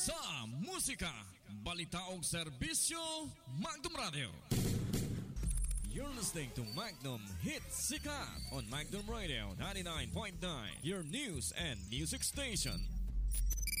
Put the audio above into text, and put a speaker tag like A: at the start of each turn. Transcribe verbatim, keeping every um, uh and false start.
A: sa musika, balita o serbisyo, Magnum Radio. You're listening to Magnum Hit Sikat on Magnum Radio ninety-nine point nine, your news and music station.